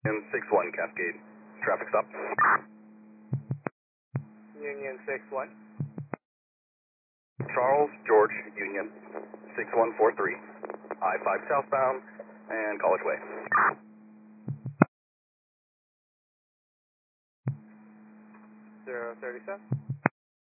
In 61 Cascade. Traffic stop. Union 61. Charles George Union 6143. I-5 southbound and College Way. 037.